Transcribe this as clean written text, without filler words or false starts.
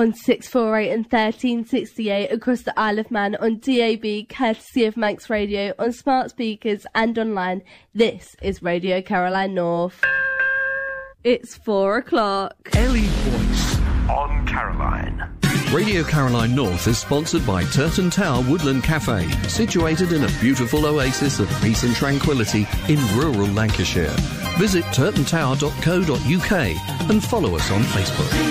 on 648 and 1368 across the Isle of Man on DAB, courtesy of Manx Radio, on smart speakers and online. This is Radio Caroline North. It's 4 o'clock. Ellie Voice on Caroline. Radio Caroline North is sponsored by Turton Tower Woodland Cafe, situated in a beautiful oasis of peace and tranquility in rural Lancashire. Visit turtontower.co.uk and follow us on Facebook.